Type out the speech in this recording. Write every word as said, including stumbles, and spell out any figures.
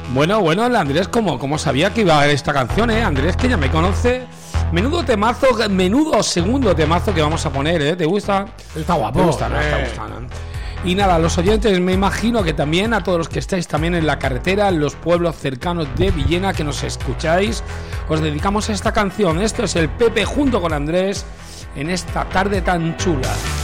Bueno, bueno, el Andrés, como, como sabía que iba a haber esta canción, ¿eh? Andrés, que ya me conoce. Menudo temazo, menudo segundo temazo que vamos a poner, ¿eh? ¿Te gusta? Está guapo. ¿Te gusta? No, eh. está gustando. Y nada, a los oyentes, me imagino que también a todos los que estáis también en la carretera, en los pueblos cercanos de Villena, que nos escucháis, os dedicamos a esta canción. Esto es el Pepe junto con Andrés en esta tarde tan chula.